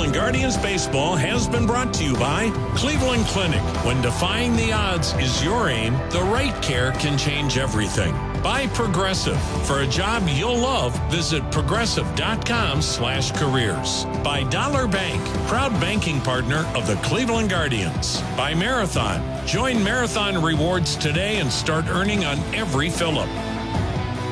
Cleveland Guardians Baseball has been brought to you by Cleveland Clinic. When defying the odds is your aim, the right care can change everything. By Progressive. For a job you'll love, visit progressive.com/careers. By Dollar Bank, proud banking partner of the Cleveland Guardians. By Marathon. Join Marathon Rewards today and start earning on every fill-up.